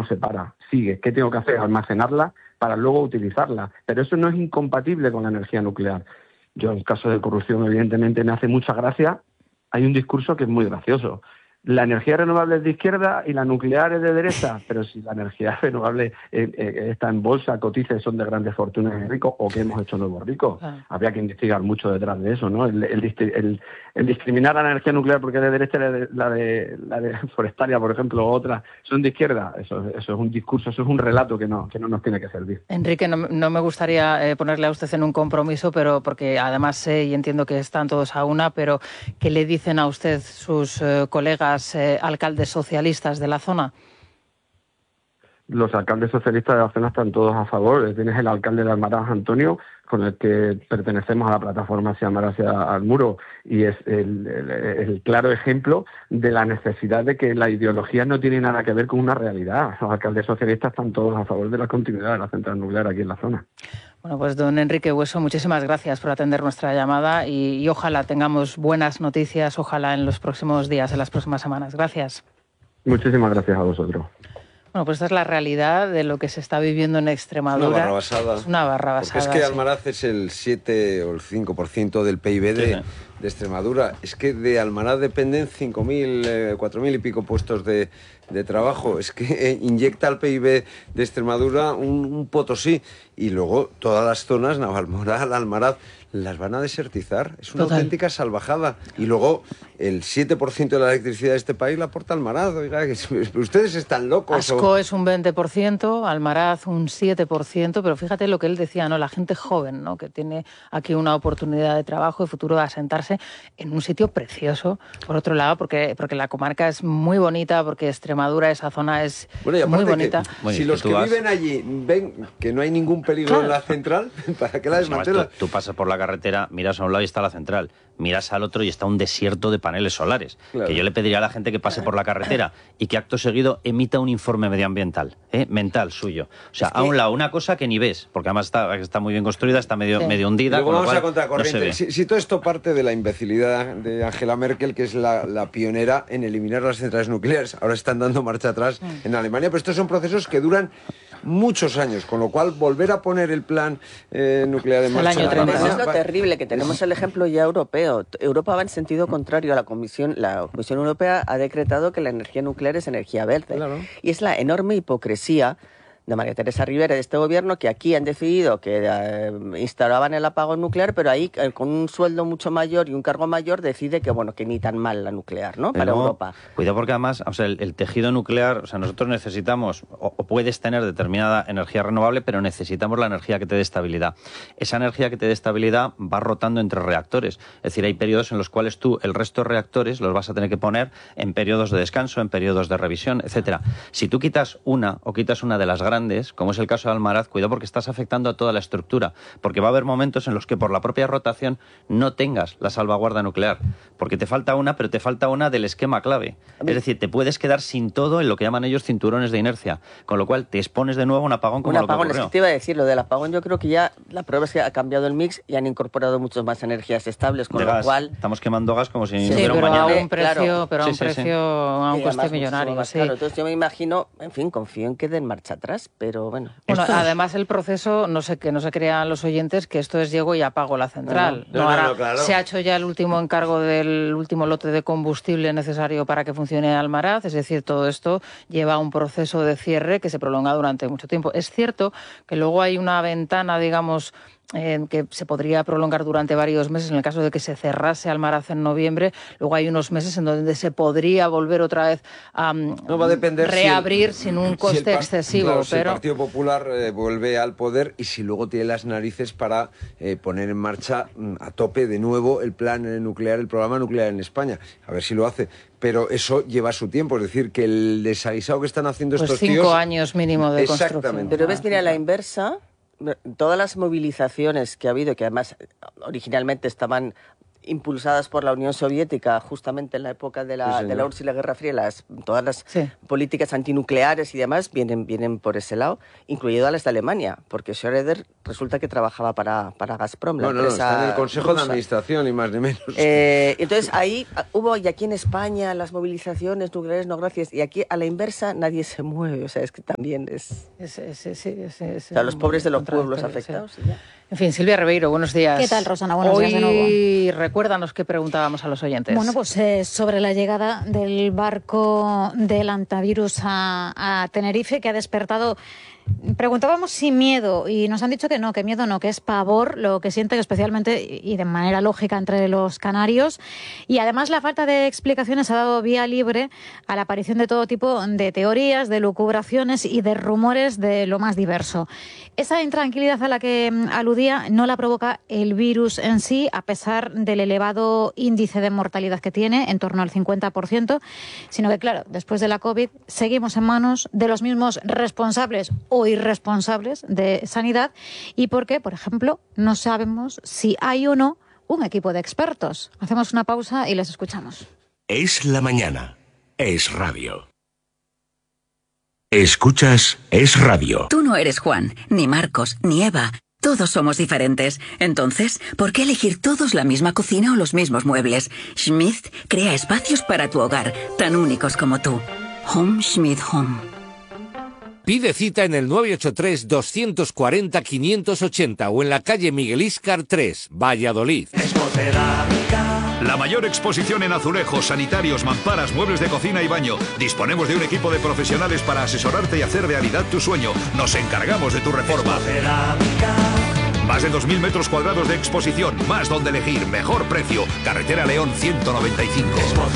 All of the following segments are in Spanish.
se para, sigue. ¿Qué tengo que hacer? Almacenarla para luego utilizarla. Pero eso no es incompatible con la energía nuclear. Yo, en caso de corrupción, evidentemente me hace mucha gracia. Hay un discurso que es muy gracioso. La energía renovable es de izquierda y la nuclear es de derecha, pero si la energía renovable está en bolsa, cotiza y son de grandes fortunas y ricos, o que hemos hecho nuevos ricos. Habría que investigar mucho detrás de eso, ¿no? El discriminar a la energía nuclear porque es de derecha, la de Forestalia, por ejemplo, o otras, son de izquierda. Eso es un discurso, eso es un relato que no nos tiene que servir. Enrique, no me gustaría ponerle a usted en un compromiso, pero porque además sé y entiendo que están todos a una, pero ¿qué le dicen a usted sus colegas alcaldes socialistas de la zona? Los alcaldes socialistas de la zona están todos a favor. Tienes el alcalde de Almaraz, Antonio, con el que pertenecemos a la plataforma hacia Almaraz al muro, y es el claro ejemplo de la necesidad de que la ideología no tiene nada que ver con una realidad. Los alcaldes socialistas están todos a favor de la continuidad de la central nuclear aquí en la zona. Bueno, pues don Enrique Hueso, muchísimas gracias por atender nuestra llamada y ojalá tengamos buenas noticias, ojalá en los próximos días, en las próximas semanas. Gracias. Muchísimas gracias a vosotros. Bueno, pues esta es la realidad de lo que se está viviendo en Extremadura. Una barrabasada. Es una barrabasada. Porque es que Almaraz es el 7 o el 5% del PIB de Extremadura. Es que de Almaraz dependen 5.000, 4.000 y pico puestos de trabajo. Es que inyecta al PIB de Extremadura un Potosí. Y luego todas las zonas, Navalmoral, Almaraz, las van a desertizar. Es una auténtica salvajada. Y luego el 7% de la electricidad de este país la aporta Almaraz. Oiga, que ustedes están locos. Asco es un 20%, Almaraz un 7%, pero fíjate lo que él decía, ¿no? La gente joven, ¿no? Que tiene aquí una oportunidad de trabajo y futuro de asentarse en un sitio precioso, por otro lado, porque la comarca es muy bonita, porque Extremadura, esa zona es muy bonita. Si los que viven allí ven que no hay ningún peligro en la central, ¿para qué la desmantelan? Tú pasas por la carretera, miras a un lado y está la central, miras al otro y está un desierto de paneles solares. Claro. Que yo le pediría a la gente que pase por la carretera y que acto seguido emita un informe medioambiental, mental suyo. O sea, a un lado una cosa que ni ves, porque además está muy bien construida, está medio hundida. Luego vamos a contracorriente. No si todo esto parte de la imbecilidad de Angela Merkel, que es la pionera en eliminar las centrales nucleares. Ahora están dando marcha atrás en Alemania, pero estos son procesos que duran muchos años, con lo cual volver a poner el plan nuclear en marcha. Eso es lo terrible, que tenemos el ejemplo ya europeo. Europa va en sentido contrario a la Comisión. La Comisión Europea ha decretado que la energía nuclear es energía verde. Claro. Y es la enorme hipocresía de María Teresa Rivera, de este gobierno, que aquí han decidido que instauraban el apagón nuclear, pero ahí con un sueldo mucho mayor y un cargo mayor decide que bueno, que ni tan mal la nuclear, ¿no? Para Europa. Cuidado, porque además, o sea, el tejido nuclear, o sea, nosotros necesitamos, o puedes tener determinada energía renovable, pero necesitamos la energía que te dé estabilidad. Esa energía que te dé estabilidad va rotando entre reactores. Es decir, hay periodos en los cuales tú el resto de reactores los vas a tener que poner en periodos de descanso, en periodos de revisión, etcétera. Si tú quitas una de las grandes, como es el caso de Almaraz, cuidado, porque estás afectando a toda la estructura, porque va a haber momentos en los que por la propia rotación no tengas la salvaguarda nuclear, porque te falta una, pero te falta una del esquema clave. Es decir, te puedes quedar sin todo en lo que llaman ellos cinturones de inercia, con lo cual te expones de nuevo a un apagón como lo que ocurrió. Es que te iba a decir, lo del apagón, yo creo que ya la prueba es que ha cambiado el mix y han incorporado muchas más energías estables, con lo cual... Estamos quemando gas como si hubiera un mañana. A un precio, a un coste millonario. Claro, entonces yo me imagino, en fin, confío en que den marcha atrás, pero bueno. Además el proceso, que no se crean los oyentes que esto es llego y apago la central. Claro. Se ha hecho ya el último encargo del último lote de combustible necesario para que funcione Almaraz, es decir, todo esto lleva un proceso de cierre que se prolonga durante mucho tiempo. Es cierto que luego hay una ventana, digamos, que se podría prolongar durante varios meses en el caso de que se cerrase Almaraz en noviembre. Luego hay unos meses en donde se podría volver otra vez a reabrir sin un coste excesivo. Claro, si el Partido Popular vuelve al poder y si luego tiene las narices para poner en marcha a tope de nuevo el plan nuclear, el programa nuclear en España. A ver si lo hace. Pero eso lleva su tiempo, es decir, que el desaguisado que están haciendo estos 5 años mínimo de construcción. Pero ves, mira, la inversa, todas las movilizaciones que ha habido, que además originalmente estaban impulsadas por la Unión Soviética justamente en la época de la URSS y la Guerra Fría, todas las políticas antinucleares y demás vienen por ese lado, incluido las de Alemania, porque Schröder resulta que trabajaba para Gazprom, la empresa está en el Consejo de Administración, ni más ni menos. Entonces ahí hubo, y aquí en España, las movilizaciones nucleares, no gracias, y aquí a la inversa nadie se mueve, o sea, es que también es... o sea, los pobres de los pueblos afectados. Sí. En fin, Silvia Ribeiro, buenos días. ¿Qué tal, Rosana? Buenos días de nuevo. Y recuérdanos qué preguntábamos a los oyentes. Bueno, pues sobre la llegada del barco del antivirus a Tenerife, que ha despertado... Preguntábamos si miedo, y nos han dicho que no, que miedo no, que es pavor lo que sienten especialmente y de manera lógica entre los canarios. Y además la falta de explicaciones ha dado vía libre a la aparición de todo tipo de teorías, de lucubraciones y de rumores de lo más diverso. Esa intranquilidad a la que aludía no la provoca el virus en sí, a pesar del elevado índice de mortalidad que tiene, en torno al 50%, sino que, claro, después de la COVID seguimos en manos de los mismos responsables o irresponsables de sanidad, y porque, por ejemplo, no sabemos si hay o no un equipo de expertos. Hacemos una pausa y les escuchamos. Es la mañana. Es radio. Escuchas Es Radio. Tú no eres Juan, ni Marcos, ni Eva. Todos somos diferentes. Entonces, ¿por qué elegir todos la misma cocina o los mismos muebles? Schmidt crea espacios para tu hogar, tan únicos como tú. Home Schmidt Home. Pide cita en el 983-240-580 o en la calle Miguel Íscar 3, Valladolid. La mayor exposición en azulejos, sanitarios, mamparas, muebles de cocina y baño. Disponemos de un equipo de profesionales para asesorarte y hacer realidad tu sueño. Nos encargamos de tu reforma. Más de 2.000 metros cuadrados de exposición, más donde elegir, mejor precio. Carretera León 195.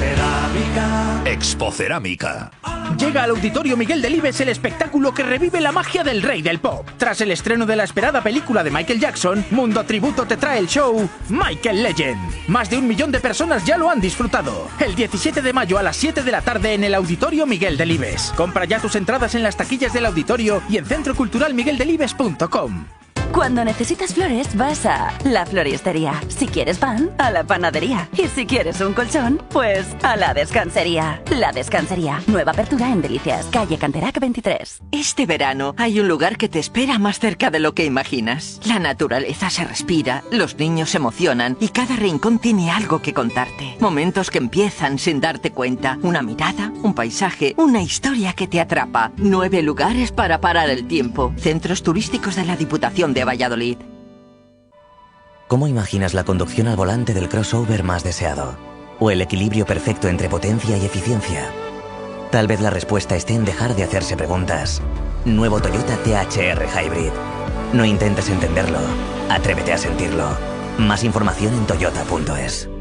Expocerámica. Llega al Auditorio Miguel Delibes el espectáculo que revive la magia del rey del pop. Tras el estreno de la esperada película de Michael Jackson, Mundo Tributo te trae el show Michael Legend. Más de 1 millón de personas ya lo han disfrutado. El 17 de mayo a las 7 de la tarde en el Auditorio Miguel Delibes. Compra ya tus entradas en las taquillas del auditorio y en centroculturalmigueldelibes.com. Cuando necesitas flores, vas a la floristería. Si quieres pan, a la panadería. Y si quieres un colchón, pues a la descansería. La Descansería. Nueva apertura en Delicias, calle Canterac 23. Este verano hay un lugar que te espera más cerca de lo que imaginas. La naturaleza se respira, los niños se emocionan y cada rincón tiene algo que contarte. Momentos que empiezan sin darte cuenta. Una mirada, un paisaje, una historia que te atrapa. 9 lugares para parar el tiempo. Centros turísticos de la Diputación de Valladolid. ¿Cómo imaginas la conducción al volante del crossover más deseado? ¿O el equilibrio perfecto entre potencia y eficiencia? Tal vez la respuesta esté en dejar de hacerse preguntas. Nuevo Toyota THR Hybrid. No intentes entenderlo, atrévete a sentirlo. Más información en toyota.es.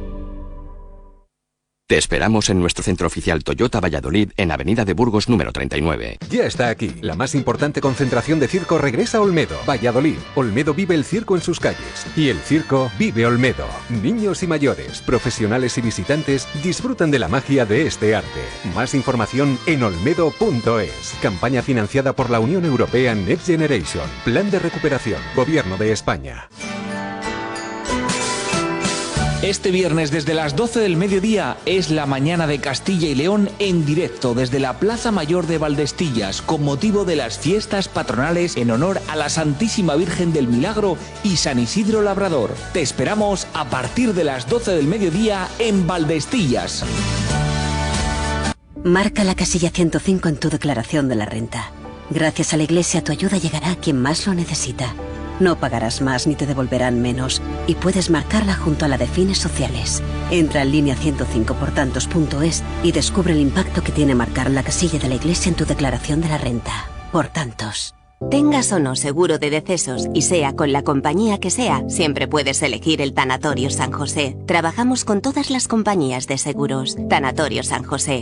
Te esperamos en nuestro centro oficial Toyota Valladolid en Avenida de Burgos número 39. Ya está aquí. La más importante concentración de circo regresa a Olmedo, Valladolid. Olmedo vive el circo en sus calles. Y el circo vive Olmedo. Niños y mayores, profesionales y visitantes disfrutan de la magia de este arte. Más información en olmedo.es. Campaña financiada por la Unión Europea Next Generation. Plan de recuperación. Gobierno de España. Este viernes desde las 12 del mediodía es la mañana de Castilla y León en directo desde la Plaza Mayor de Valdestillas con motivo de las fiestas patronales en honor a la Santísima Virgen del Milagro y San Isidro Labrador. Te esperamos a partir de las 12 del mediodía en Valdestillas. Marca la casilla 105 en tu declaración de la renta. Gracias a la Iglesia tu ayuda llegará a quien más lo necesita. No pagarás más ni te devolverán menos y puedes marcarla junto a la de fines sociales. Entra en línea 105portantos.es y descubre el impacto que tiene marcar la casilla de la Iglesia en tu declaración de la renta. Por tantos. Tengas o no seguro de decesos y sea con la compañía que sea, siempre puedes elegir el Tanatorio San José. Trabajamos con todas las compañías de seguros. Tanatorio San José,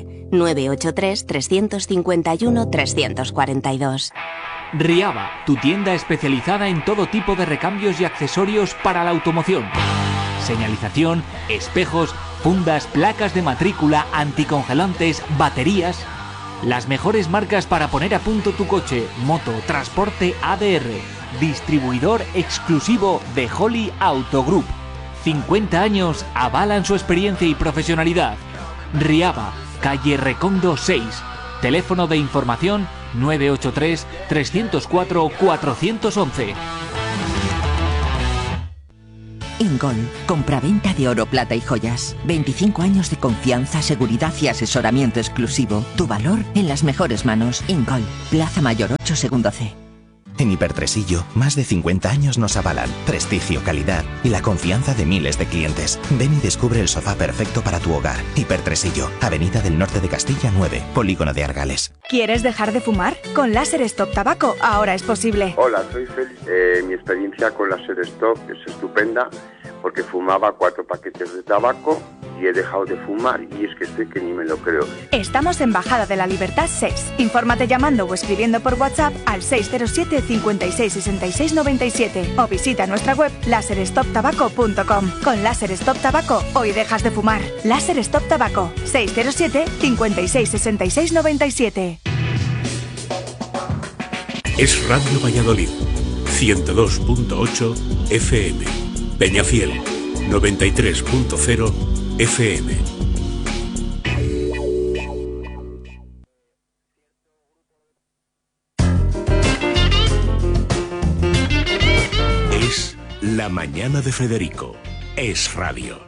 983-351-342. Riaba, tu tienda especializada en todo tipo de recambios y accesorios para la automoción. Señalización, espejos, fundas, placas de matrícula, anticongelantes, baterías. Las mejores marcas para poner a punto tu coche, moto, transporte ADR. Distribuidor exclusivo de Holly Auto Group. 50 años avalan su experiencia y profesionalidad. Riaba, calle Recondo 6. Teléfono de información 983 304 411. Ingol, compraventa de oro, plata y joyas. 25 años de confianza, seguridad y asesoramiento exclusivo. Tu valor en las mejores manos. Ingol, Plaza Mayor 8, segundo C. En Hipertresillo, más de 50 años nos avalan prestigio, calidad y la confianza de miles de clientes. Ven y descubre el sofá perfecto para tu hogar. Hipertresillo, Avenida del Norte de Castilla 9, Polígono de Argales. ¿Quieres dejar de fumar? Con Láser Stop Tabaco ahora es posible. Hola, soy Félix. Mi experiencia con Láser Stop es estupenda porque fumaba 4 paquetes de tabaco y he dejado de fumar y es que estoy que ni me lo creo. Estamos en Bajada de la Libertad 6. Infórmate llamando o escribiendo por WhatsApp al 607 56 66 97 o visita nuestra web laserstoptabaco.com. Con Láser Stop Tabaco hoy dejas de fumar. Láser Stop Tabaco 607 56 66 97. Es Radio Valladolid, 102.8 FM. Peñafiel, 93.0 FM. Es La Mañana de Federico. Es Radio.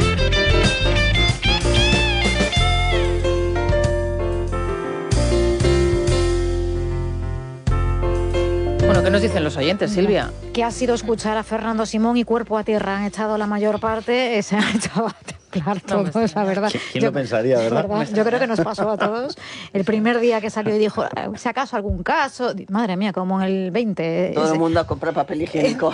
Bueno, ¿qué nos dicen los oyentes, Silvia? Que ha sido escuchar a Fernando Simón y cuerpo a tierra. Han echado la mayor parte, se han echado a temblar todos, la verdad. ¿Quién lo pensaría, verdad? Yo creo que nos pasó a todos. El primer día que salió y dijo, si acaso algún caso, madre mía, como en el 20. Todo el mundo a comprar papel higiénico.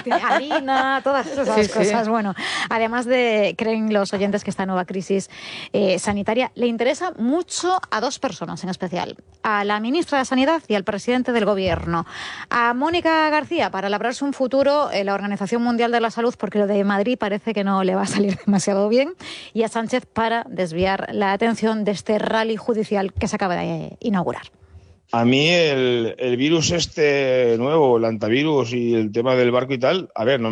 Harina, todas esas cosas. Sí. Bueno, además creen los oyentes que esta nueva crisis sanitaria le interesa mucho a 2 personas en especial. A la ministra de Sanidad y al presidente del Gobierno. A Mónica García para labrarse un futuro en la Organización Mundial de la Salud, porque lo de Madrid parece que no le va a salir demasiado bien. Y a Sánchez para desviar la atención de este rally judicial que se acaba de inaugurar. A mí el virus este nuevo, el antivirus y el tema del barco y tal, a ver, no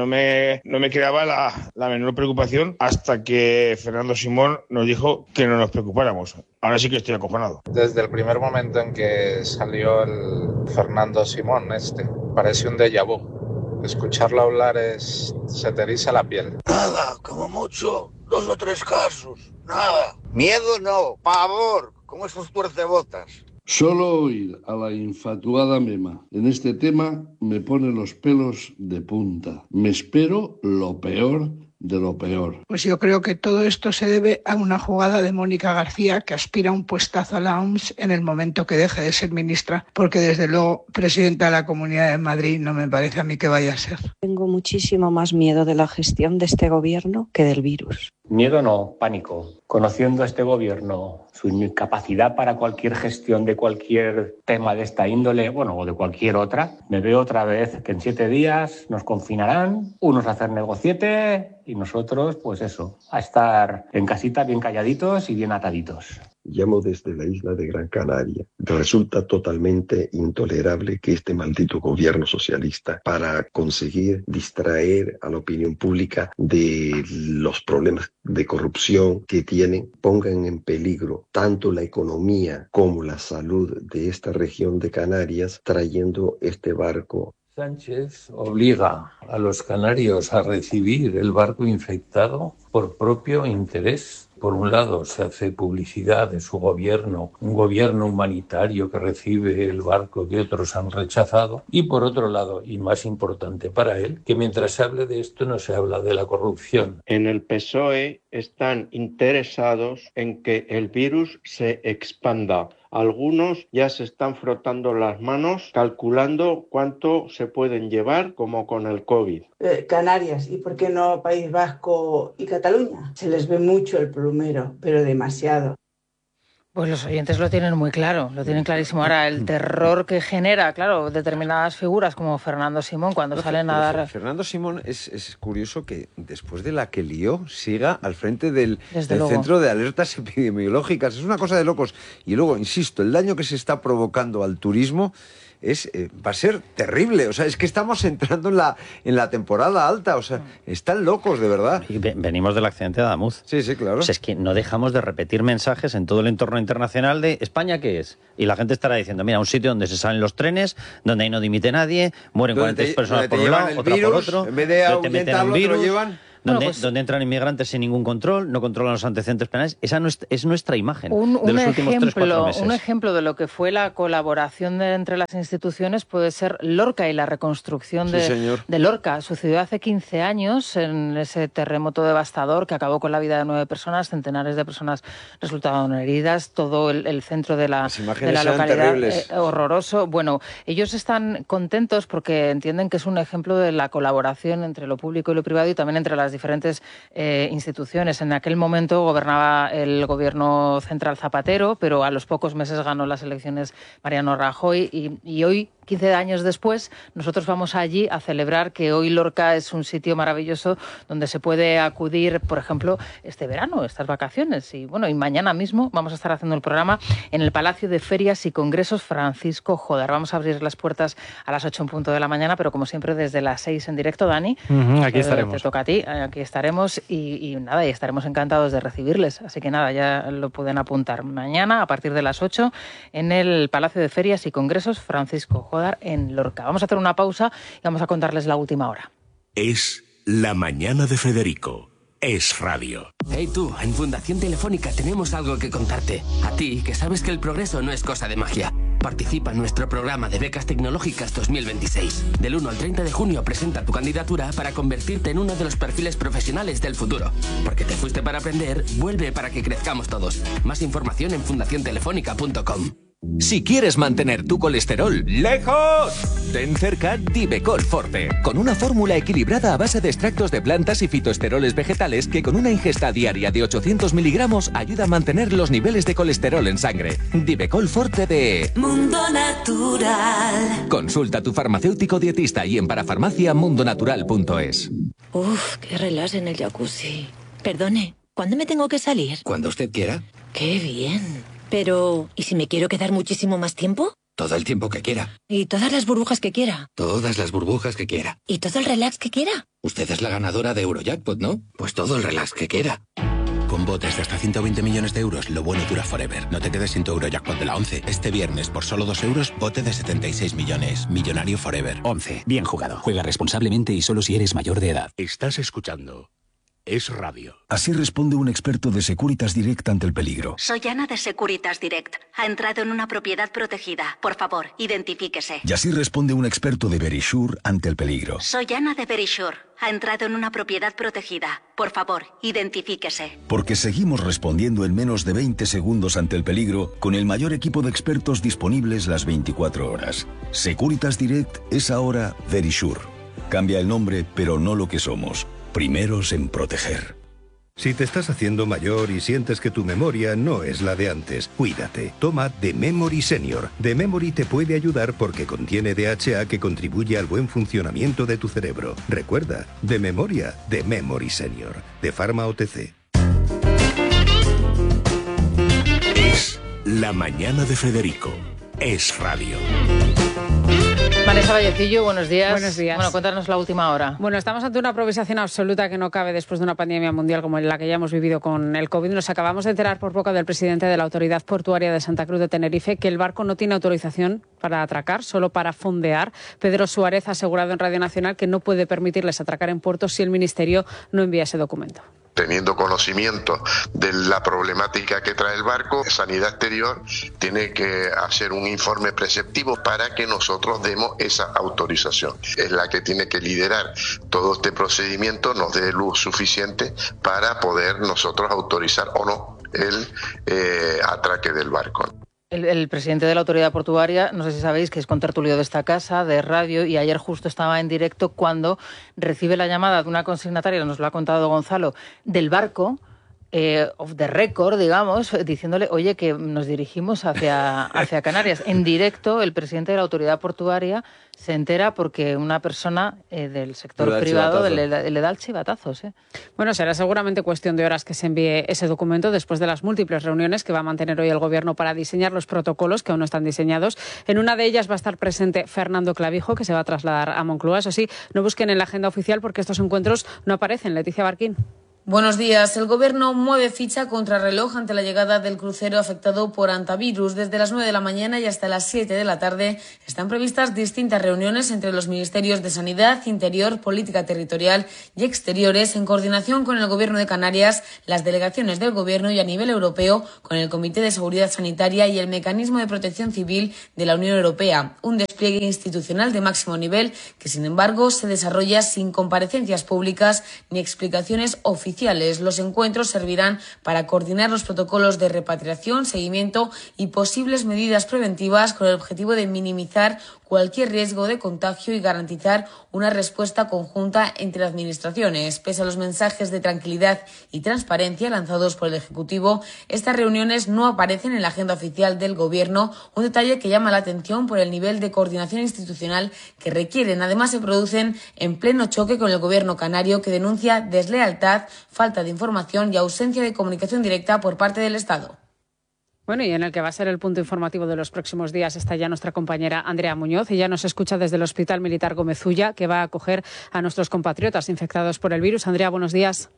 me creaba la menor preocupación hasta que Fernando Simón nos dijo que no nos preocupáramos. Ahora sí que estoy acojonado. Desde el primer momento en que salió el Fernando Simón parece un déjà vu. Escucharlo hablar se te eriza la piel. Nada, como mucho, 2 o 3 casos, nada. Miedo no, pavor, como esos tuercebotas. Solo oír a la infatuada Mema en este tema me pone los pelos de punta. Me espero lo peor de lo peor. Pues yo creo que todo esto se debe a una jugada de Mónica García, que aspira a un puestazo a la OMS en el momento que deje de ser ministra, porque desde luego presidenta de la Comunidad de Madrid no me parece a mí que vaya a ser. Tengo muchísimo más miedo de la gestión de este gobierno que del virus. Miedo no, pánico. Conociendo a este gobierno, su incapacidad para cualquier gestión de cualquier tema de esta índole, o de cualquier otra, me veo otra vez que en 7 días nos confinarán, unos a hacer negociete y nosotros, pues eso, a estar en casita bien calladitos y bien ataditos. Llamo desde la isla de Gran Canaria. Resulta totalmente intolerable que este maldito gobierno socialista, para conseguir distraer a la opinión pública de los problemas de corrupción que tienen, pongan en peligro tanto la economía como la salud de esta región de Canarias, trayendo este barco. Sánchez obliga a los canarios a recibir el barco infectado por propio interés. Por un lado, se hace publicidad de su gobierno, un gobierno humanitario que recibe el barco que otros han rechazado. Y por otro lado, y más importante para él, que mientras se hable de esto no se habla de la corrupción. En el PSOE están interesados en que el virus se expanda. Algunos ya se están frotando las manos calculando cuánto se pueden llevar, como con el COVID. Canarias, ¿y por qué no País Vasco y Cataluña? Se les ve mucho el plumero, pero demasiado. Pues los oyentes lo tienen muy claro, lo tienen clarísimo. Ahora, el terror que genera, claro, determinadas figuras como Fernando Simón cuando salen a dar... Fernando Simón es curioso que después de la que lió siga al frente del Centro de Alertas Epidemiológicas. Es una cosa de locos. Y luego, insisto, el daño que se está provocando al turismo va a ser terrible. O sea, es que estamos entrando en la temporada alta. O sea, están locos, de verdad. Y venimos del accidente de Adamuz. Sí, claro. O sea, es que no dejamos de repetir mensajes en todo el entorno internacional de ¿España qué es? Y la gente estará diciendo, mira, un sitio donde se salen los trenes, donde ahí no dimite nadie, mueren 43 personas por un lado, otra por otro. En vez de ahuyentarlo, te lo llevan... Donde entran inmigrantes sin ningún control, no controlan los antecedentes penales. Esa es nuestra imagen de los últimos 3-4 meses. Un ejemplo de lo que fue la colaboración entre las instituciones puede ser Lorca y la reconstrucción de Lorca. Sucedió hace 15 años en ese terremoto devastador que acabó con la vida de 9 personas, centenares de personas resultaron heridas, todo el centro de la localidad horroroso. Bueno, ellos están contentos porque entienden que es un ejemplo de la colaboración entre lo público y lo privado y también entre las diferentes instituciones. En aquel momento gobernaba el gobierno central Zapatero, pero a los pocos meses ganó las elecciones Mariano Rajoy y hoy, 15 años después, nosotros vamos allí a celebrar que hoy Lorca es un sitio maravilloso donde se puede acudir, por ejemplo, este verano, estas vacaciones. Y bueno, y mañana mismo vamos a estar haciendo el programa en el Palacio de Ferias y Congresos Francisco Jódar. Vamos a abrir las puertas a las 8 en punto de la mañana, pero como siempre desde las 6 en directo, Dani. Aquí estaremos. Te toca a ti, aquí estaremos y nada, y estaremos encantados de recibirles. Así que nada, ya lo pueden apuntar. Mañana, a partir de las 8, en el Palacio de Ferias y Congresos Francisco Jódar en Lorca. Vamos a hacer una pausa y vamos a contarles la última hora. Es La Mañana de Federico. Es radio. Hey tú, en Fundación Telefónica tenemos algo que contarte. A ti, que sabes que el progreso no es cosa de magia. Participa en nuestro programa de becas tecnológicas 2026. Del 1 al 30 de junio presenta tu candidatura para convertirte en uno de los perfiles profesionales del futuro. Porque te fuiste para aprender, vuelve para que crezcamos todos. Más información en fundaciontelefónica.com. Si quieres mantener tu colesterol lejos, ten cerca Divecol Forte, con una fórmula equilibrada a base de extractos de plantas y fitoesteroles vegetales que con una ingesta diaria de 800 miligramos ayuda a mantener los niveles de colesterol en sangre. Divecol Forte de Mundo Natural. Consulta a tu farmacéutico dietista y en parafarmaciamundonatural.es. Uf, qué relax en el jacuzzi. Perdone, ¿cuándo me tengo que salir? Cuando usted quiera. Qué bien. Pero, ¿y si me quiero quedar muchísimo más tiempo? Todo el tiempo que quiera. ¿Y todas las burbujas que quiera? Todas las burbujas que quiera. ¿Y todo el relax que quiera? Usted es la ganadora de Eurojackpot, ¿no? Pues todo el relax que quiera. Con botes de hasta 120 millones de euros, lo bueno dura forever. No te quedes sin tu Eurojackpot de la 11. Este viernes, por solo 2 euros, bote de 76 millones. Millonario forever. 11. Bien jugado. Juega responsablemente y solo si eres mayor de edad. Estás escuchando Es Radio. Así responde un experto de Securitas Direct ante el peligro. Soy Ana de Securitas Direct. Ha entrado en una propiedad protegida. Por favor, identifíquese. Y así responde un experto de Verisure ante el peligro. Soy Ana de Verisure. Ha entrado en una propiedad protegida. Por favor, identifíquese. Porque seguimos respondiendo en menos de 20 segundos ante el peligro con el mayor equipo de expertos disponibles las 24 horas. Securitas Direct es ahora Verisure. Cambia el nombre, pero no lo que somos. Primeros en proteger. Si te estás haciendo mayor y sientes que tu memoria no es la de antes, cuídate. Toma The Memory Senior. The Memory te puede ayudar porque contiene DHA que contribuye al buen funcionamiento de tu cerebro. Recuerda, de memoria, The Memory Senior. De Pharma OTC. Es La Mañana de Federico. Es radio. Vanessa Vallecillo, buenos días. Buenos días. Bueno, cuéntanos la última hora. Bueno, estamos ante una improvisación absoluta que no cabe después de una pandemia mundial como la que ya hemos vivido con el COVID. Nos acabamos de enterar por boca del presidente de la Autoridad Portuaria de Santa Cruz de Tenerife que el barco no tiene autorización para atracar, solo para fondear. Pedro Suárez ha asegurado en Radio Nacional que no puede permitirles atracar en puertos si el Ministerio no envía ese documento. Teniendo conocimiento de la problemática que trae el barco, Sanidad Exterior tiene que hacer un informe preceptivo para que nosotros demos esa autorización. Es la que tiene que liderar todo este procedimiento, nos dé luz suficiente para poder nosotros autorizar o no el atraque del barco. El presidente de la Autoridad Portuaria, no sé si sabéis que es contertulio de esta casa, de radio, y ayer justo estaba en directo cuando recibe la llamada de una consignataria, nos lo ha contado Gonzalo, del barco off the record, digamos, diciéndole, oye, que nos dirigimos hacia Canarias. En directo, el presidente de la autoridad portuaria se entera porque una persona del sector privado le da el chivatazos. Bueno, será seguramente cuestión de horas que se envíe ese documento después de las múltiples reuniones que va a mantener hoy el Gobierno para diseñar los protocolos que aún no están diseñados. En una de ellas va a estar presente Fernando Clavijo, que se va a trasladar a Moncloa. Eso sí, no busquen en la agenda oficial porque estos encuentros no aparecen. Leticia Barquín. Buenos días. El Gobierno mueve ficha contrarreloj ante la llegada del crucero afectado por hantavirus. Desde las 9 de la mañana y hasta las 7 de la tarde están previstas distintas reuniones entre los ministerios de Sanidad, Interior, Política Territorial y Exteriores, en coordinación con el Gobierno de Canarias, las delegaciones del Gobierno y a nivel europeo con el Comité de Seguridad Sanitaria y el Mecanismo de Protección Civil de la Unión Europea. Un despliegue institucional de máximo nivel que, sin embargo, se desarrolla sin comparecencias públicas ni explicaciones oficiales. Los encuentros servirán para coordinar los protocolos de repatriación, seguimiento y posibles medidas preventivas con el objetivo de minimizar cualquier riesgo de contagio y garantizar una respuesta conjunta entre administraciones. Pese a los mensajes de tranquilidad y transparencia lanzados por el Ejecutivo, estas reuniones no aparecen en la agenda oficial del Gobierno, un detalle que llama la atención por el nivel de coordinación institucional que requieren. Además, se producen en pleno choque con el Gobierno canario, que denuncia deslealtad, falta de información y ausencia de comunicación directa por parte del Estado. Bueno, y en el que va a ser el punto informativo de los próximos días está ya nuestra compañera Andrea Muñoz. Ella nos escucha desde el Hospital Militar Gómez Ulla, que va a acoger a nuestros compatriotas infectados por el virus. Andrea, buenos días.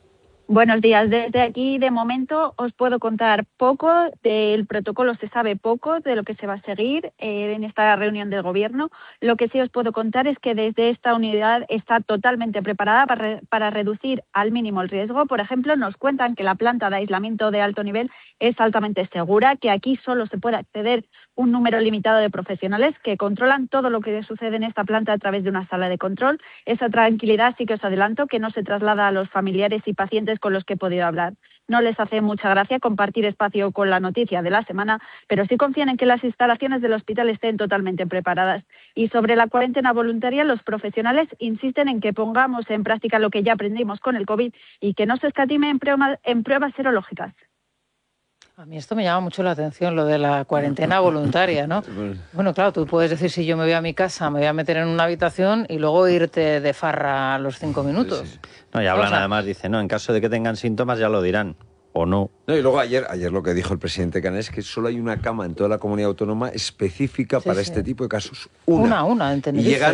Buenos días. Desde aquí, de momento, os puedo contar poco. Del protocolo se sabe poco de lo que se va a seguir en esta reunión del Gobierno. Lo que sí os puedo contar es que desde esta unidad está totalmente preparada para reducir al mínimo el riesgo. Por ejemplo, nos cuentan que la planta de aislamiento de alto nivel es altamente segura, que aquí solo se puede acceder un número limitado de profesionales que controlan todo lo que sucede en esta planta a través de una sala de control. Esa tranquilidad sí que os adelanto que no se traslada a los familiares y pacientes con los que he podido hablar. No les hace mucha gracia compartir espacio con la noticia de la semana, pero sí confían en que las instalaciones del hospital estén totalmente preparadas. Y sobre la cuarentena voluntaria, los profesionales insisten en que pongamos en práctica lo que ya aprendimos con el COVID y que no se escatime en pruebas serológicas. A mí esto me llama mucho la atención, lo de la cuarentena voluntaria, ¿no? Bueno, claro, tú puedes decir, si yo me voy a mi casa, me voy a meter en una habitación y luego irte de farra a los 5 minutos. Sí. No, y hablan además, dice, no, en caso de que tengan síntomas ya lo dirán, o no. No, y luego ayer lo que dijo el presidente Canales es que solo hay una cama en toda la comunidad autónoma específica para este tipo de casos. Una en Tenerife. Y llegan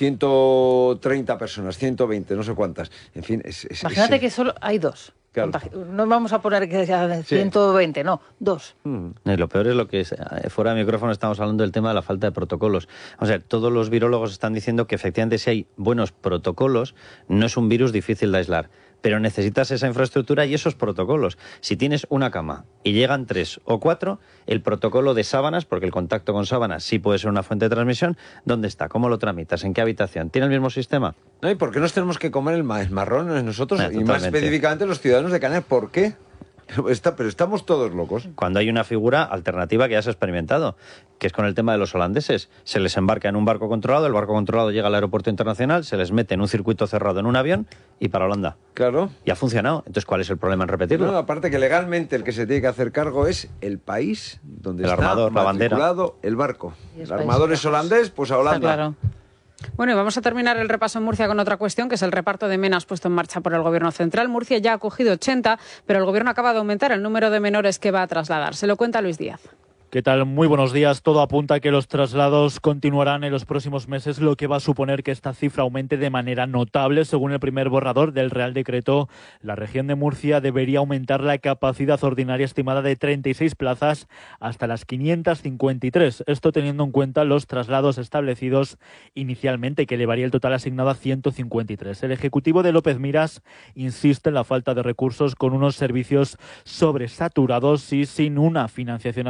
130 personas, 120, no sé cuántas. En fin, imagínate que solo hay 2. Claro. No vamos a poner que sea 120, no, 2. Y lo peor es lo que es, fuera de micrófono estamos hablando del tema de la falta de protocolos. O sea, todos los virólogos están diciendo que efectivamente si hay buenos protocolos, no es un virus difícil de aislar. Pero necesitas esa infraestructura y esos protocolos. Si tienes una cama y llegan 3 o 4, el protocolo de sábanas, porque el contacto con sábanas sí puede ser una fuente de transmisión, ¿dónde está? ¿Cómo lo tramitas? ¿En qué habitación? ¿Tiene el mismo sistema? No, ¿y por qué nos tenemos que comer el marrón nosotros? Y más específicamente los ciudadanos de Canarias. ¿Por qué? Pero estamos todos locos. Cuando hay una figura alternativa que ya se ha experimentado, que es con el tema de los holandeses. Se les embarca en un barco controlado, el barco controlado llega al aeropuerto internacional, se les mete en un circuito cerrado en un avión y para Holanda. Claro. Y ha funcionado. Entonces, ¿cuál es el problema en repetirlo? No, aparte que legalmente el que se tiene que hacer cargo es el país donde el está armador, matriculado el barco. El armador es holandés, pues a Holanda. Claro. Bueno, y vamos a terminar el repaso en Murcia con otra cuestión, que es el reparto de menas puesto en marcha por el Gobierno central. Murcia ya ha acogido 80, pero el Gobierno acaba de aumentar el número de menores que va a trasladar. Se lo cuenta Luis Díaz. ¿Qué tal? Muy buenos días. Todo apunta a que los traslados continuarán en los próximos meses, lo que va a suponer que esta cifra aumente de manera notable. Según el primer borrador del Real Decreto, la región de Murcia debería aumentar la capacidad ordinaria estimada de 36 plazas hasta las 553. Esto teniendo en cuenta los traslados establecidos inicialmente, que elevaría el total asignado a 153. El Ejecutivo de López Miras insiste en la falta de recursos, con unos servicios sobresaturados y sin una financiación adecuada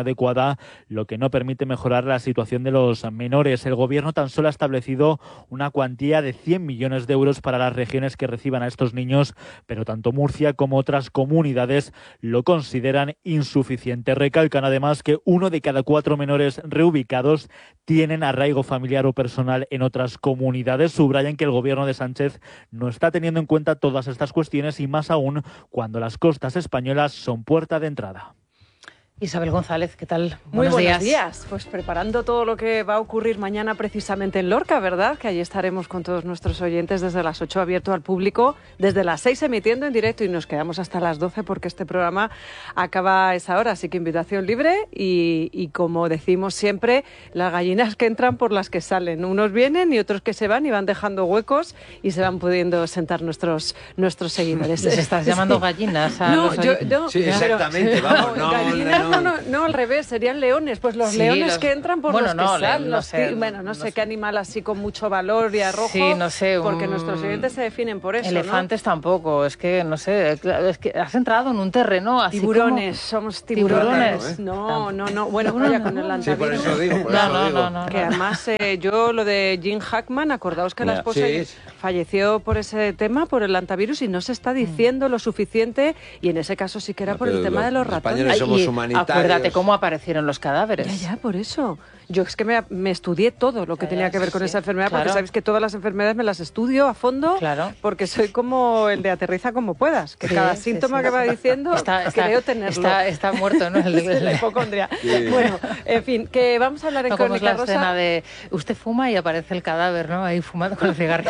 Española, lo que no permite mejorar la situación de los menores. El Gobierno tan solo ha establecido una cuantía de 100 millones de euros para las regiones que reciban a estos niños, pero tanto Murcia como otras comunidades lo consideran insuficiente. Recalcan además que 1 de cada 4 menores reubicados tienen arraigo familiar o personal en otras comunidades. Subrayan que el Gobierno de Sánchez no está teniendo en cuenta todas estas cuestiones y más aún cuando las costas españolas son puerta de entrada. Isabel González, ¿qué tal? Muy buenos días. Pues preparando todo lo que va a ocurrir mañana precisamente en Lorca, ¿verdad? Que allí estaremos con todos nuestros oyentes desde las 8 abierto al público, desde las 6 emitiendo en directo y nos quedamos hasta las 12 porque este programa acaba a esa hora. Así que invitación libre y como decimos siempre, las gallinas que entran por las que salen. Unos vienen y otros que se van y van dejando huecos y se van pudiendo sentar nuestros seguidores. ¿Les estás llamando gallinas a los yo, sí, exactamente. Vamos, gallinas no, al revés, serían leones. Pues los leones que entran por los que salen. No sé qué animal así con mucho valor y arrojo. Sí, no sé. Porque nuestros oyentes se definen por eso. Elefantes tampoco. Es que, no sé, es que has entrado en un terreno así tiburones, como... somos tiburones. No. Bueno, vaya con el antavirus. Sí, por eso digo. No. Que además, yo lo de Jim Hackman, acordaos que la esposa falleció por ese tema, por el antavirus, y no se está diciendo lo suficiente, y en ese caso sí que era por el tema de los ratones. Españoles somos humanitarios. Acuérdate cómo aparecieron los cadáveres. Ya, por eso. Yo es que me estudié todo lo que tenía que ver con esa enfermedad, porque sabéis que todas las enfermedades me las estudio a fondo, porque soy como el de aterriza como puedas, que cada síntoma que va diciendo creo tenerlo. Está muerto, ¿no? La hipocondria. Sí. Bueno, en fin, que vamos a hablar en Crónica Rosa. Como es la escena de usted fuma y aparece el cadáver, ¿no? Ahí fumando con el cigarrillo.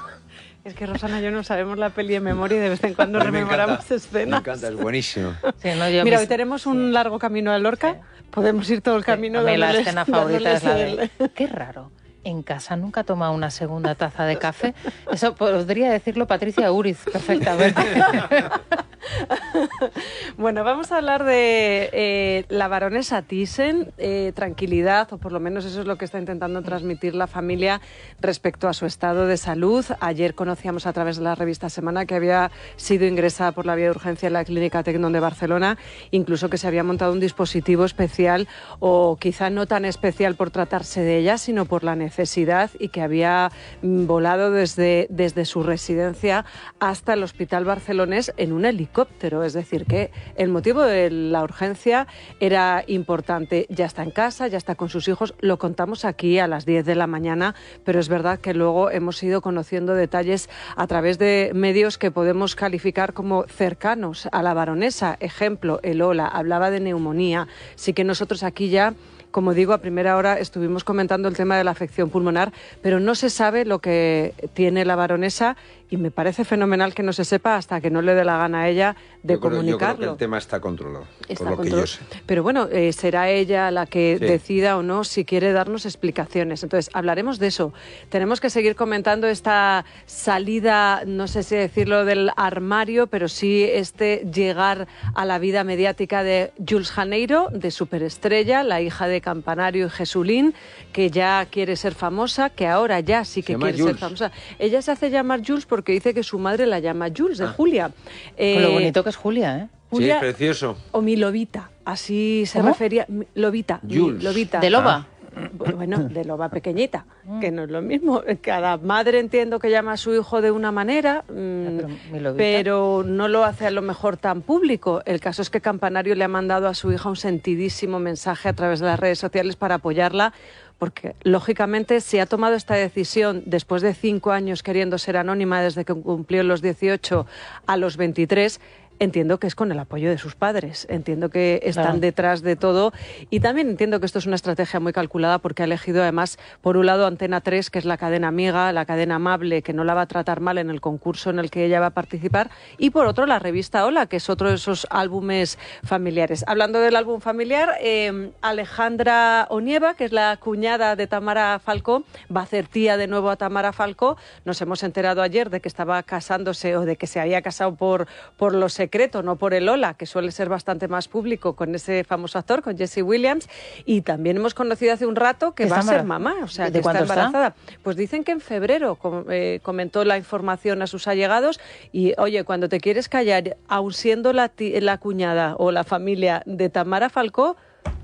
Es que Rosana y yo no sabemos la peli de memoria y de vez en cuando rememoramos escenas. Me encanta, es buenísimo. Sí, Mira, hoy tenemos un largo camino a Lorca. Podemos ir todo el camino. La escena favorita es la de... Qué raro. En casa nunca toma una segunda taza de café. Eso podría decirlo Patricia Uriz perfectamente. Bueno, vamos a hablar de la baronesa Thyssen, tranquilidad, o por lo menos eso es lo que está intentando transmitir la familia respecto a su estado de salud. Ayer conocíamos a través de la revista Semana que había sido ingresada por la vía de urgencia en la Clínica Tecnon de Barcelona, incluso que se había montado un dispositivo especial, o quizá no tan especial por tratarse de ella, sino por la necesidad, y que había volado desde su residencia hasta el hospital barcelonés en un helicóptero. Es decir, que el motivo de la urgencia era importante. Ya está en casa, ya está con sus hijos. Lo contamos aquí a las 10 de la mañana, pero es verdad que luego hemos ido conociendo detalles a través de medios que podemos calificar como cercanos a la baronesa. Ejemplo, el Ola hablaba de neumonía. Sí que nosotros aquí ya, como digo, a primera hora estuvimos comentando el tema de la afección pulmonar, pero no se sabe lo que tiene la baronesa, y me parece fenomenal que no se sepa hasta que no le dé la gana a ella de comunicarlo. Yo creo que el tema está controlado, por lo que yo sé. Pero bueno, será ella la que decida o no si quiere darnos explicaciones. Entonces, hablaremos de eso. Tenemos que seguir comentando esta salida, no sé si decirlo del armario, pero sí llegar a la vida mediática de Jules Janeiro, de superestrella, la hija de Campanario y Jesulín, que ya quiere ser famosa, que ahora ya sí que quiere ser famosa. Ella se hace llamar Jules porque dice que su madre la llama Jules, de Julia. Con lo bonito que es Julia, ¿eh? Julia, sí, es precioso. O mi lobita, así se refería. Lobita, Jules. Lobita. ¿De loba? Bueno, de loba pequeñita, que no es lo mismo. Cada madre entiendo que llama a su hijo de una manera, pero no lo hace a lo mejor tan público. El caso es que Campanario le ha mandado a su hija un sentidísimo mensaje a través de las redes sociales para apoyarla, porque lógicamente si ha tomado esta decisión después de 5 años queriendo ser anónima, desde que cumplió los 18 a los 23, entiendo que es con el apoyo de sus padres, entiendo que están detrás de todo, y también entiendo que esto es una estrategia muy calculada, porque ha elegido además, por un lado, Antena 3, que es la cadena amiga, la cadena amable, que no la va a tratar mal en el concurso en el que ella va a participar, y por otro, la revista Hola, que es otro de esos álbumes familiares. Hablando del álbum familiar, Alejandra Onieva, que es la cuñada de Tamara Falcó, va a hacer tía de nuevo a Tamara Falcó. Nos hemos enterado ayer de que estaba casándose, o de que se había casado por los secreto, no por el Ola, que suele ser bastante más público, con ese famoso actor, con Jesse Williams, y también hemos conocido hace un rato que va a ser mamá, o sea, que está embarazada. Pues dicen que en febrero, comentó la información a sus allegados, y oye, cuando te quieres callar, aun siendo la cuñada o la familia de Tamara Falcó,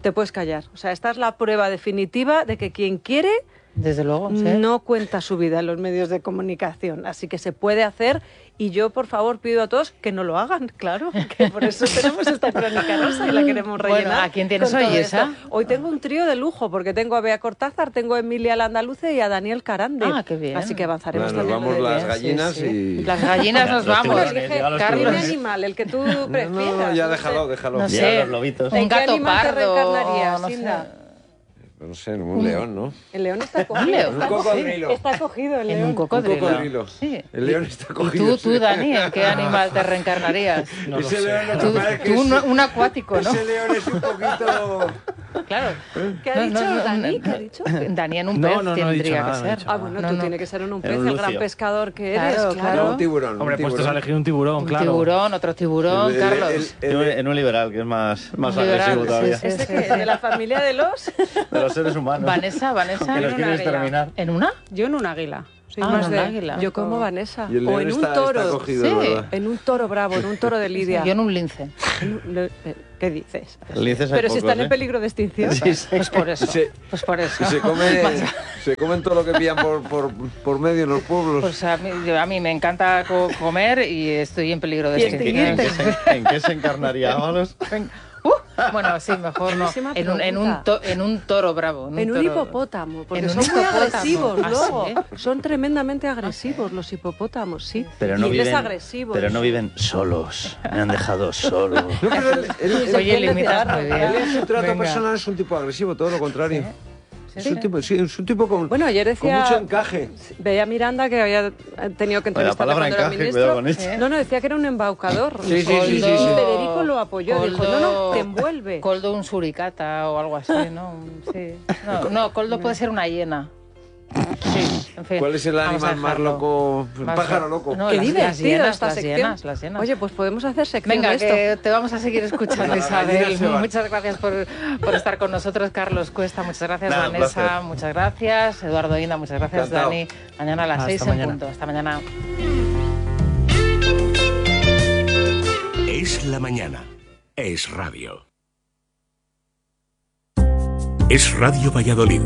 te puedes callar. O sea, esta es la prueba definitiva de que quien quiere... Desde luego, sí. No cuenta su vida en los medios de comunicación, así que se puede hacer y yo, por favor, pido a todos que no lo hagan, claro, que por eso tenemos esta crónica rosa y la queremos rellenar. Bueno, ¿a quién tienes hoy, esa? Hoy tengo un trío de lujo porque tengo a Bea Cortázar, tengo a Emilia Landaluce y a Daniel Carande. Ah, qué bien. Así que avanzaremos también. Nos vamos las gallinas y... Las gallinas nos vamos. Carlos, ¿qué animal? El que tú prefieras. No, ya déjalo. No sé, los lobitos. Un gato pardo. No sé. No sé, un león, ¿no? El león está cogido. Un cocodrilo. Está cogido el león. En un cocodrilo. Sí. El león está cogido. ¿Y tú, Dani, en qué animal te reencarnarías? No ese león lo que pasa es que un acuático, ¿no? Ese león es un poquito... Claro. ¿Qué ha dicho Dani? ¿Qué ha dicho? Dani en un pez tendría que ser. Ah, bueno, tú tienes que ser en un pez, el gran pescador que eres. Claro. Un tiburón. Hombre, pues te has elegido un tiburón, claro. Un tiburón, otro tiburón, Carlos. En un liberal, que es más agresivo todavía. ¿Este qué? ¿De la familia de los? De los seres humanos. Vanessa. Que los quieres terminar. ¿En una? Yo en un águila. Más de águila. Yo como Vanessa. O en un toro. Está cogido, sí. En un toro bravo, en un toro de Lidia. Yo en un lince. ¿Qué dices? Pero si están en peligro de extinción. Sí. Pues por eso. Se comen todo lo que pillan por medio en los pueblos. Pues a mí me encanta comer y estoy en peligro de extinción. ¿En qué se encarnaría Ábalos? Bueno, sí, mejor no. En un toro bravo. En un hipopótamo, porque son muy agresivos luego. Son tremendamente agresivos los hipopótamos, sí. Pero no viven solos. Me han dejado solo. Oye, limitas muy bien. Él en su trato personal es un tipo agresivo, todo lo contrario. Es un tipo con, ayer decía, con mucho encaje. Veía Miranda que había tenido que entrevistar cuando era ministro. No, decía que era un embaucador. Sí. Y Federico lo apoyó. Dijo, no, te envuelve. Coldo un suricata o algo así, ¿no? Sí. No, Coldo puede ser una hiena. Sí, en fin. ¿Cuál es el animal más loco? El pájaro loco. No, qué divertido esta sección. Las hienas. Oye, pues podemos hacer sección Venga, de esto. que te vamos a seguir escuchando, Isabel. Muchas gracias por estar con nosotros. Carlos Cuesta, muchas gracias. Vanessa, muchas gracias. Eduardo Inda, muchas gracias. Encantado. Dani, mañana a las 6 en punto. Hasta mañana. Es la mañana. Es radio. Es Radio Valladolid.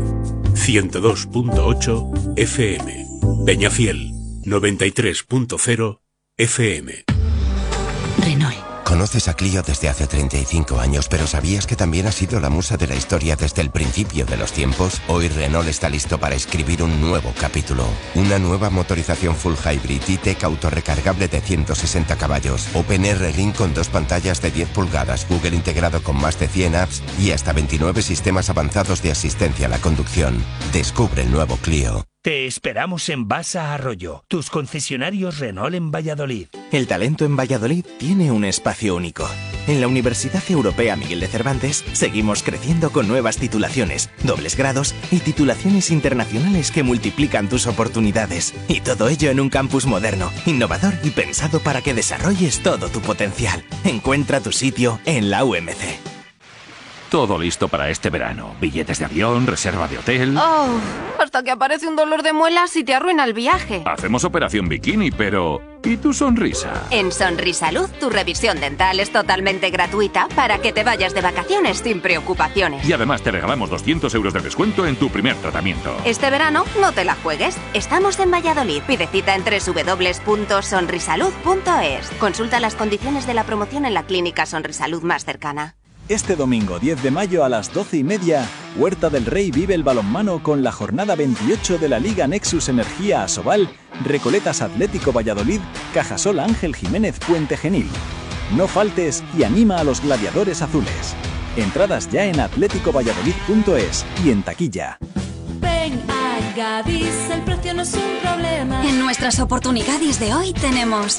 102.8 FM. Peñafiel. 93.0 FM. Renault. Conoces a Clio desde hace 35 años, pero ¿sabías que también ha sido la musa de la historia desde el principio de los tiempos? Hoy Renault está listo para escribir un nuevo capítulo. Una nueva motorización full hybrid e-tech autorrecargable de 160 caballos. OpenR Ring con 2 pantallas de 10 pulgadas, Google integrado con más de 100 apps y hasta 29 sistemas avanzados de asistencia a la conducción. Descubre el nuevo Clio. Te esperamos en Basa Arroyo, tus concesionarios Renault en Valladolid. El talento en Valladolid tiene un espacio único. En la Universidad Europea Miguel de Cervantes seguimos creciendo con nuevas titulaciones, dobles grados y titulaciones internacionales que multiplican tus oportunidades. Y todo ello en un campus moderno, innovador y pensado para que desarrolles todo tu potencial. Encuentra tu sitio en la UMC. Todo listo para este verano. Billetes de avión, reserva de hotel... Oh, hasta que aparece un dolor de muelas y te arruina el viaje. Hacemos operación bikini, pero... ¿y tu sonrisa? En Sonrisalud, tu revisión dental es totalmente gratuita para que te vayas de vacaciones sin preocupaciones. Y además te regalamos 200 euros de descuento en tu primer tratamiento. Este verano no te la juegues. Estamos en Valladolid. Pide cita en www.sonrisalud.es. Consulta las condiciones de la promoción en la clínica Sonrisalud más cercana. Este domingo 10 de mayo a las 12:30, Huerta del Rey vive el balonmano con la jornada 28 de la Liga Nexus Energía Asobal, Recoletas Atlético Valladolid, Cajasol Ángel Jiménez Puente Genil. No faltes y anima a los gladiadores azules. Entradas ya en atléticovalladolid.es y en taquilla. Ven a Gadis, el precio no es un problema. En nuestras oportunidades de hoy tenemos...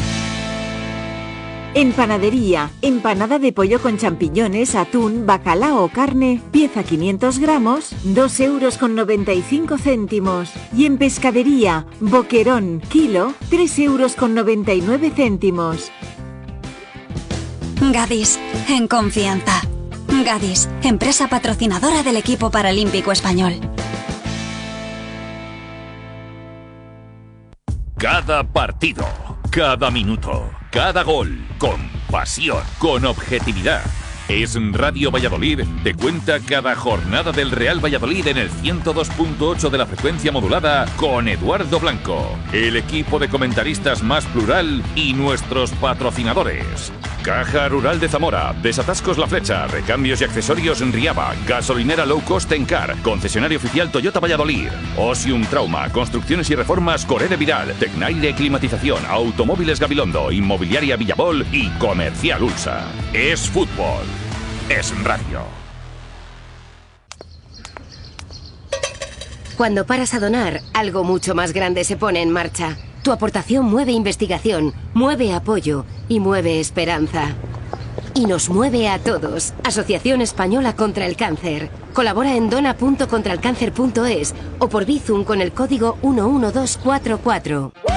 En panadería, empanada de pollo con champiñones, atún, bacalao o carne, pieza 500 gramos, 2,95 €. Y en pescadería, boquerón, kilo, 3,99 €. Gadis, en confianza. Gadis, empresa patrocinadora del equipo paralímpico español. Cada partido, cada minuto, cada gol, con pasión, con objetividad. Es Radio Valladolid te cuenta cada jornada del Real Valladolid en el 102.8 de la frecuencia modulada con Eduardo Blanco, el equipo de comentaristas más plural y nuestros patrocinadores. Caja Rural de Zamora, Desatascos La Flecha, Recambios y Accesorios en Riaba, Gasolinera Low Cost Encar, Concesionario Oficial Toyota Valladolid, Osium Trauma, Construcciones y Reformas Coré de Viral, Tecnaire Climatización, Automóviles Gabilondo, Inmobiliaria Villabol y Comercial Ulsa. Es fútbol, es radio. Cuando paras a donar, algo mucho más grande se pone en marcha. Tu aportación mueve investigación, mueve apoyo y mueve esperanza. Y nos mueve a todos. Asociación Española contra el Cáncer. Colabora en dona.contralcáncer.es o por Bizum con el código 11244.